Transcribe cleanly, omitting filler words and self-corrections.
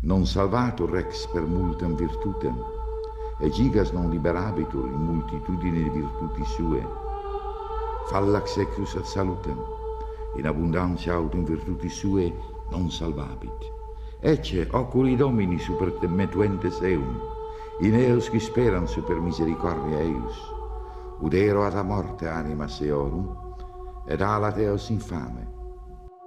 Non salvatur rex per multam virtutem, e gigas non liberabitur in multitudine di virtuti sue. Fallax ecus ad salutem, in abundantia aut in virtuti sue non salvabit. Ecce oculi domini super te metuentes eum, in eos qui speran super misericordia eius. Udero ad a morte anima seorum, ed alat eos infame,